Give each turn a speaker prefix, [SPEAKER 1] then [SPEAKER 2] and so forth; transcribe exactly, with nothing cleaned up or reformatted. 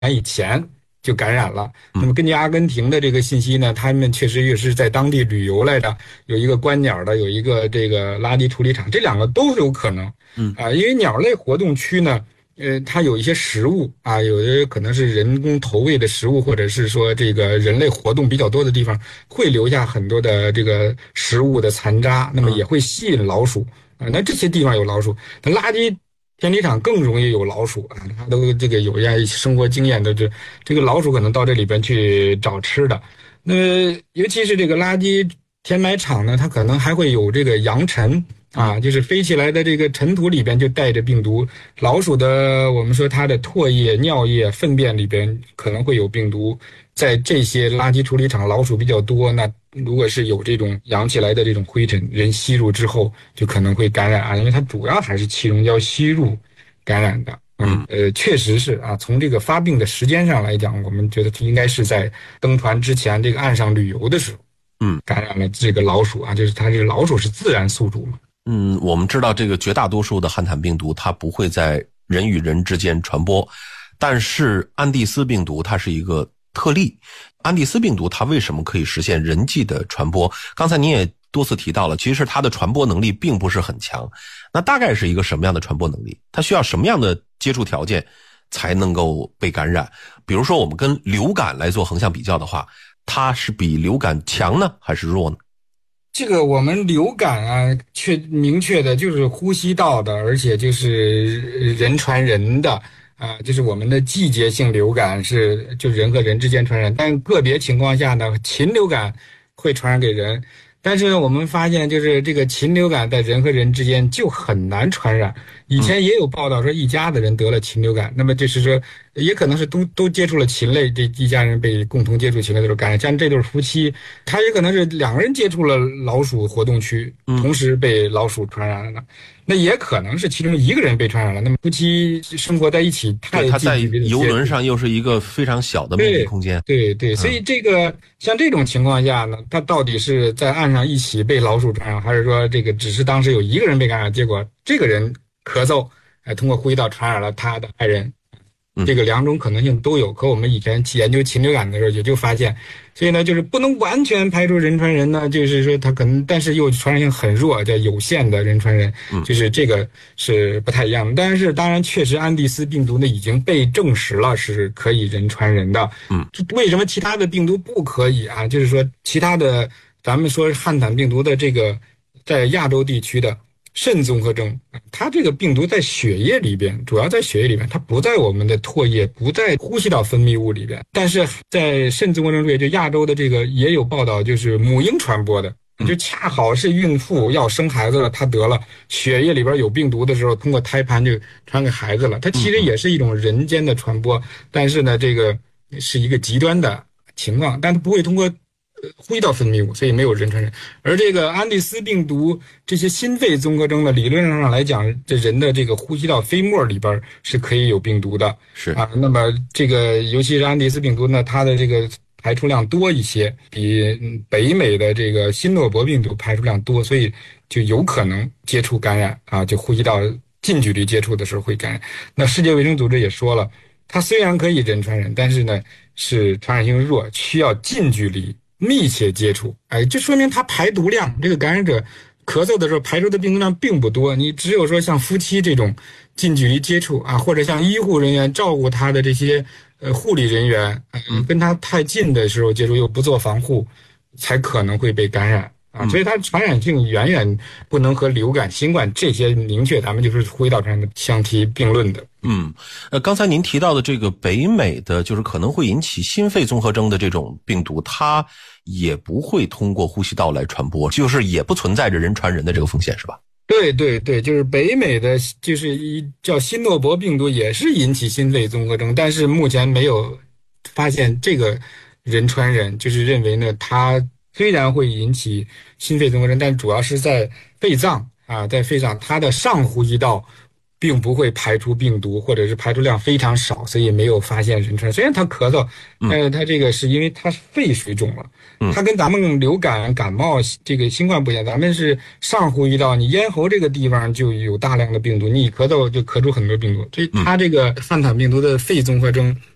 [SPEAKER 1] 以前就感染了。那么根据阿根廷的这个信息呢，他们确实也是在当地旅游来的，有一个观鸟的，有一个这个垃圾处理厂，这两个都是有可能。
[SPEAKER 2] 嗯
[SPEAKER 1] 啊，因为鸟类活动区呢，呃，它有一些食物啊，有的可能是人工投喂的食物，或者是说这个人类活动比较多的地方，会留下很多的这个食物的残渣，那么也会吸引老鼠啊。那这些地方有老鼠，那垃圾天体场更容易有老鼠啊，它都这个有一些生活经验的，这这个老鼠可能到这里边去找吃的。那么尤其是这个垃圾填埋场呢，它可能还会有这个扬尘啊，就是飞起来的这个尘土里边就带着病毒。老鼠的我们说它的唾液、尿液、粪便里边可能会有病毒。在这些垃圾处理厂老鼠比较多，那如果是有这种扬起来的这种灰尘，人吸入之后就可能会感染啊，因为它主要还是气溶胶吸入感染的。嗯，呃，确实是啊，从这个发病的时间上来讲，我们觉得应该是在登船之前这个岸上旅游的时候，
[SPEAKER 2] 嗯，
[SPEAKER 1] 感染了这个老鼠啊，就是它这个老鼠是自然宿主嘛。
[SPEAKER 2] 嗯，我们知道这个绝大多数的汉坦病毒它不会在人与人之间传播，但是安第斯病毒它是一个特例。安第斯病毒它为什么可以实现人际的传播？刚才您也多次提到了，其实它的传播能力并不是很强。那大概是一个什么样的传播能力？它需要什么样的接触条件才能够被感染？比如说我们跟流感来做横向比较的话，它是比流感强呢还是弱呢？
[SPEAKER 1] 这个我们流感啊，确明确的就是呼吸道的，而且就是人传人的啊，就是我们的季节性流感是就人和人之间传染，但个别情况下呢，禽流感会传染给人。但是我们发现，就是这个禽流感在人和人之间就很难传染。以前也有报道说一家的人得了禽流感，那么就是说，也可能是都都接触了禽类，这一家人被共同接触禽类的时候感染。像这对夫妻，他也可能是两个人接触了老鼠活动区，同时被老鼠传染了。那也可能是其中一个人被传染了。那么夫妻生活在一起太近，
[SPEAKER 2] 他在游轮上又是一个非常小的密闭空间。
[SPEAKER 1] 对 对, 对，所以这个像这种情况下呢，他到底是在岸上一起被老鼠传染，还是说这个只是当时有一个人被感染，结果这个人咳嗽，哎，通过呼吸道传染了他的爱人？这个两种可能性都有。可我们以前研究禽流感的时候也就发现，所以呢，就是不能完全排除人传人呢，就是说它可能，但是又传染性很弱，叫有限的人传人，就是这个是不太一样的。但是当然，确实安第斯病毒呢已经被证实了是可以人传人的。
[SPEAKER 2] 嗯，
[SPEAKER 1] 为什么其他的病毒不可以啊？就是说其他的，咱们说汉坦病毒的这个在亚洲地区的肾综合征，它这个病毒在血液里边，主要在血液里边，它不在我们的唾液，不在呼吸道分泌物里边。但是在肾综合征里，就亚洲的这个也有报道，就是母婴传播的，就恰好是孕妇要生孩子了，她得了血液里边有病毒的时候，通过胎盘就传给孩子了。它其实也是一种人间的传播，但是呢，这个是一个极端的情况，但它不会通过呼吸道分泌物，所以没有人传人。而这个安第斯病毒这些心肺综合征的理论上来讲，这人的这个呼吸道飞沫里边是可以有病毒的，
[SPEAKER 2] 是
[SPEAKER 1] 啊。那么这个尤其是安第斯病毒呢，它的这个排出量多一些，比北美的这个新诺伯病毒排出量多，所以就有可能接触感染啊，就呼吸道近距离接触的时候会感染。那世界卫生组织也说了，它虽然可以人传人，但是呢是传染性弱，需要近距离密切接触。哎，这说明它排毒量，这个感染者咳嗽的时候排出的病毒量并不多，你只有说像夫妻这种近距离接触啊，或者像医护人员照顾他的这些呃护理人员，嗯，跟他太近的时候接触又不做防护，才可能会被感染啊。所以它传染性远远不能和流感、新冠这些明确咱们就是呼吸道传染的相提并论的。
[SPEAKER 2] 嗯，呃，刚才您提到的这个北美的就是可能会引起心肺综合征的这种病毒，它也不会通过呼吸道来传播，就是也不存在着人传人的这个风险，是吧？
[SPEAKER 1] 对对对，就是北美的就是一叫新诺伯病毒也是引起心肺综合征，但是目前没有发现这个人传人，就是认为呢它虽然会引起心肺综合征，但主要是在肺脏啊，在肺脏它的上呼吸道并不会排出病毒，或者是排出量非常少，所以没有发现人传。虽然他咳嗽，但是他这个是因为他肺水肿了，他跟咱们流感、感冒这个新冠不一样，咱们是上呼吸道，你咽喉这个地方就有大量的病毒，你一咳嗽就咳出很多病毒。所以他这个汉坦病毒的肺综合征